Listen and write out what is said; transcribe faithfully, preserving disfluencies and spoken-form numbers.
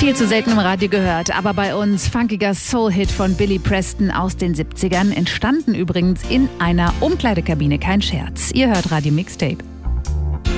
Viel zu selten im Radio gehört, aber bei uns funkiger Soul-Hit von Billy Preston aus den siebzigern, entstanden übrigens in einer Umkleidekabine, kein Scherz. Ihr hört Radio Mixtape.